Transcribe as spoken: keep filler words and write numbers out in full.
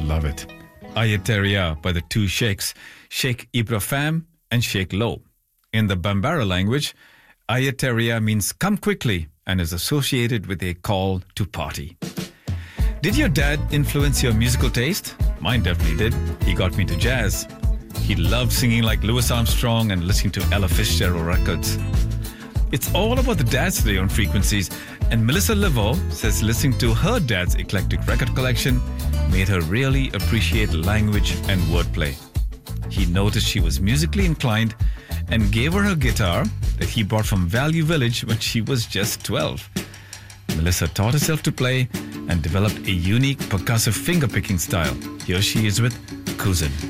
Love it. Ayateria by the two sheikhs, Sheikh Ibrahim and Sheikh Lo. In the Bambara language, Ayateria means come quickly and is associated with a call to party. Did your dad influence your musical taste? Mine definitely did. He got me into jazz. He loved singing like Louis Armstrong and listening to Ella Fitzgerald records. It's all about the dads today on Frequencies, and Melissa Laveau says listening to her dad's eclectic record collection made her really appreciate language and wordplay. He noticed she was musically inclined and gave her a guitar that he brought from Value Village when she was just twelve. Melissa taught herself to play and developed a unique percussive finger-picking style. Here she is with Cousin.